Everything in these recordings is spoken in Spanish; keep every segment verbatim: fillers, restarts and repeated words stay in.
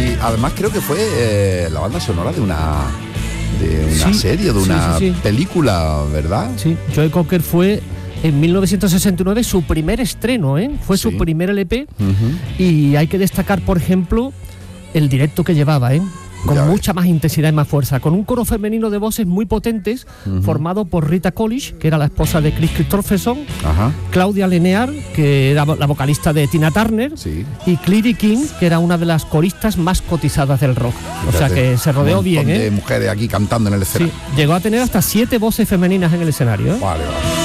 Y además creo que fue eh, la banda sonora de una de una sí, serie, de sí, una sí, sí. película, ¿verdad? Sí, Joe Cocker fue en mil novecientos sesenta y nueve su primer estreno, ¿eh? Fue Sí. su primer L P. Uh-huh. Y hay que destacar, por ejemplo, el directo que llevaba, ¿eh? Con Ya mucha más intensidad y más fuerza, con un coro femenino de voces muy potentes, Uh-huh. formado por Rita Colish, que era la esposa de Chris Christopherson, Ajá. Claudia Linear, que era la vocalista de Tina Turner, Sí. y Cliri King, que era una de las coristas más cotizadas del rock. O sea Fíjate, que se rodeó un bien, montón ¿eh? de mujeres aquí cantando en el Sí, escenario. llegó a tener hasta siete voces femeninas en el escenario, ¿eh? Vale, vale.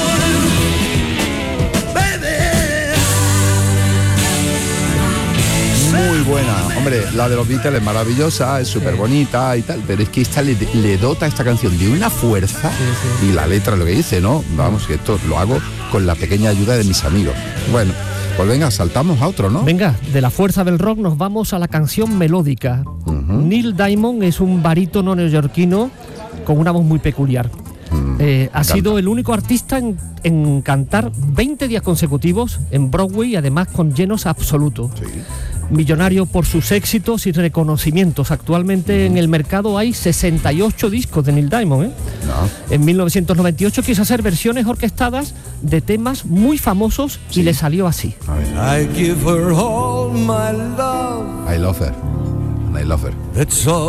Muy buena. Hombre, la de los Beatles es maravillosa, es súper bonita y tal, pero es que esta le, le dota a esta canción de una fuerza, Sí, sí. y la letra lo que dice, ¿no? Vamos, que esto lo hago con la pequeña ayuda de mis amigos. Bueno, pues venga, saltamos a otro, ¿no? Venga, de la fuerza del rock nos vamos a la canción melódica. Ujú. Neil Diamond es un barítono neoyorquino con una voz muy peculiar. Mm, Eh, ha encanta. sido el único artista en, en cantar veinte días consecutivos en Broadway y además con llenos absolutos. Sí. Millonario por sus éxitos y reconocimientos. Actualmente en el mercado hay sesenta y ocho discos de Neil Diamond, ¿eh? No. En mil novecientos noventa y ocho quiso hacer versiones orquestadas de temas muy famosos Sí. y le salió así. A ver. I give her all my love. I love her. And I love her. That's all